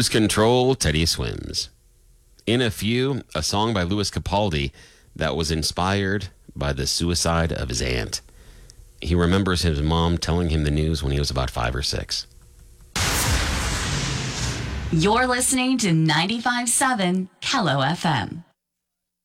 Lose Control, Teddy Swims. In a Few, a song by Louis Capaldi that was inspired by the suicide of his aunt. He remembers his mom telling him the news when he was about 5 or 6. You're listening to 95.7 Hello FM.